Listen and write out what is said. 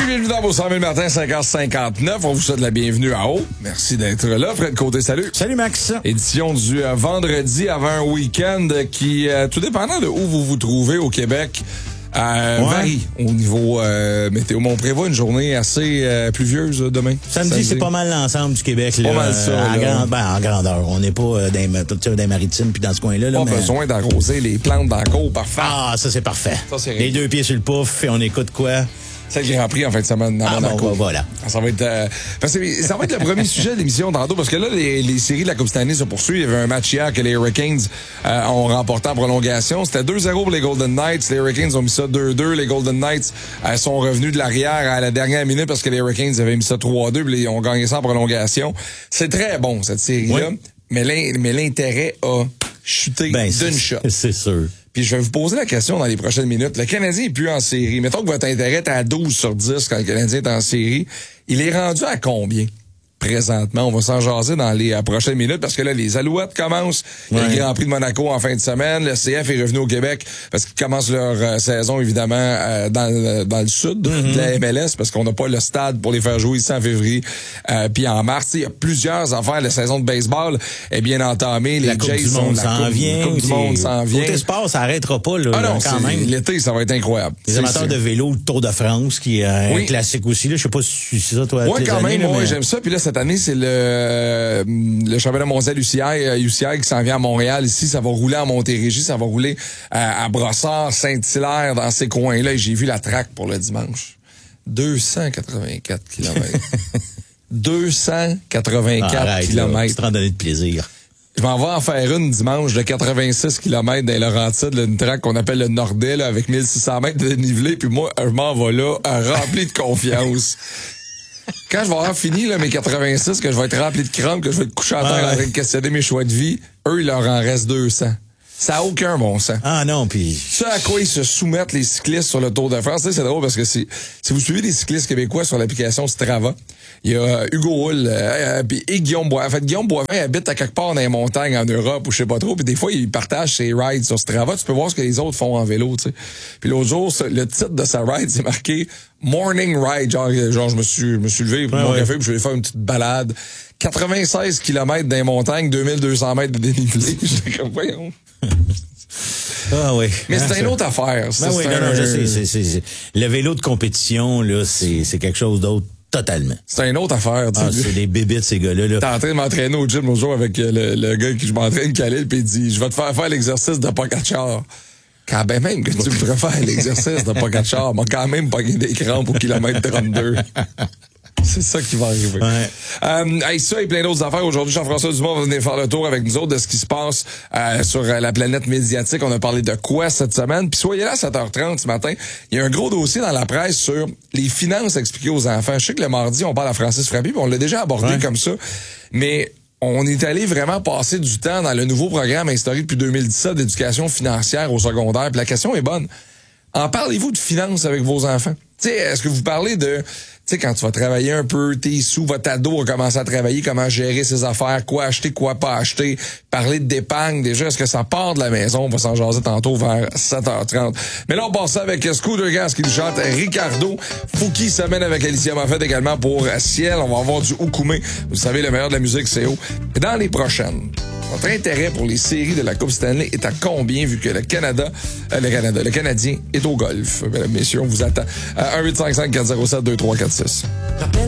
bienvenue dans vos 100 000 matin, 5h59. On vous souhaite la bienvenue à haut. Merci d'être là. Fred Côté, salut. Salut Max. Édition du vendredi avant un week-end qui, tout dépendant de où vous vous trouvez au Québec, varie au niveau météo. On prévoit une journée assez pluvieuse demain. Samedi, c'est pas mal l'ensemble du Québec. C'est là, pas mal ça. En grandeur. On n'est pas dans les maritimes puis dans ce coin-là. Pas besoin d'arroser les plantes dans la cour, parfait. Ah, ça, c'est parfait. Ça, c'est les deux pieds sur le pouf et on écoute quoi? C'est le Grand Prix en fin de semaine dans Monaco. Voilà. Ça va être ça va être le premier sujet de l'émission tantôt parce que là les séries de la Coupe Stanley se poursuivent. Il y avait un match hier que les Hurricanes ont remporté en prolongation. C'était 2-0 pour les Golden Knights. Les Hurricanes ont mis ça 2-2. Les Golden Knights sont revenus de l'arrière à la dernière minute parce que les Hurricanes avaient mis ça 3-2 puis ils ont gagné ça en prolongation. C'est très bon cette série-là, oui. mais l'intérêt a chuté d'une shot. C'est sûr. Puis je vais vous poser la question dans les prochaines minutes. Le Canadien est plus en série. Mettons que votre intérêt est à 12 sur 10 quand le Canadien est en série. Il est rendu à combien? Présentement, on va s'en jaser dans les prochaines minutes parce que là, les Alouettes commencent. Il y a le Grand Prix de Monaco en fin de semaine. Le CF est revenu au Québec parce qu'ils commencent leur saison, évidemment, dans le sud de la MLS parce qu'on n'a pas le stade pour les faire jouer ici en février puis en mars. Il y a plusieurs affaires. La saison de baseball est bien entamée. La Coupe du Monde s'en vient. La Coupe du Monde s'en vient. Côté sport, ça arrêtera pas, là, quand même. L'été, ça va être incroyable. Les amateurs de vélo, le Tour de France, qui est un classique aussi. Là, je sais pas si c'est ça, toi. Ouais, quand même. Moi, j'aime ça. Puis là, cette année, c'est le championnat mondial UCI qui s'en vient à Montréal. Ici, ça va rouler à Montérégie, ça va rouler à Brossard, Saint-Hilaire, dans ces coins-là. Et j'ai vu la track pour le dimanche. 284 kilomètres. 284 kilomètres. Tu te rends donner de plaisir. Je m'en vais en faire une dimanche de 86 km dans les Laurentides, une track qu'on appelle le Nordais, là, avec 1600 mètres de dénivelé. Puis moi, je m'en vais là, rempli de confiance. Quand je vais avoir fini là, mes 86, que je vais être rempli de crampes, que je vais être couché à terre en train de questionner mes choix de vie, eux, il leur en reste 200. Ça n'a aucun bon sens. Ah non, puis... Ce à quoi ils se soumettent les cyclistes sur le Tour de France, c'est drôle parce que si vous suivez des cyclistes québécois sur l'application Strava, il y a Hugo Hull et Guillaume Boivin. En fait, Guillaume Boivin habite à quelque part dans les montagnes en Europe ou je sais pas trop, puis des fois, il partage ses rides sur Strava. Tu peux voir ce que les autres font en vélo, tu sais. Puis l'autre jour, le titre de sa ride, c'est marqué « Morning Ride ». Genre je me suis levé pour mon café puis je vais faire une petite balade. 96 km dans les montagnes, 2200 mètres de dénivelé. J'étais comme, voyons. Ah oui. Mais c'est une autre affaire. Je sais. C'est le vélo de compétition, là, c'est quelque chose d'autre. Totalement. C'est une autre affaire. C'est des bébites, ces gars-là. Là. T'es en train de m'entraîner au gym l'autre jour avec le gars qui je m'entraîne, Khalil, puis il dit, je vais te faire l'exercice de Pogacar. Quand ben même que tu me ferais faire l'exercice de Pogacar, m'a quand même pogné des crampes au kilomètre 32. C'est ça qui va arriver. Ouais. Ça et plein d'autres affaires. Aujourd'hui, Jean-François Dumont va venir faire le tour avec nous autres de ce qui se passe sur la planète médiatique. On a parlé de quoi cette semaine? Puis soyez là à 7h30 ce matin. Il y a un gros dossier dans la presse sur les finances expliquées aux enfants. Je sais que le mardi, on parle à Francis Frappy, puis on l'a déjà abordé comme ça. Mais on est allé vraiment passer du temps dans le nouveau programme instauré depuis 2017 d'éducation financière au secondaire. Puis la question est bonne. En parlez-vous de finances avec vos enfants? T'sais, est-ce que vous parlez de, tu sais, quand tu vas travailler un peu, tes sous, votre ado a commencé à travailler, comment gérer ses affaires, quoi acheter, quoi pas acheter, parler d'épargne déjà, est-ce que ça part de la maison? On va s'en jaser tantôt vers 7h30. Mais là, on passe ça avec Scooter Gas qui nous chante Ricardo. Fouki s'amène avec Alicia Moffett également pour Ciel. On va avoir du Oukoumé. Vous savez, le meilleur de la musique, c'est où? Et dans les prochaines, votre intérêt pour les séries de la Coupe Stanley est à combien vu que le Canadien est au golf? Mesdames, messieurs, on vous attend. 1-855-407-2346.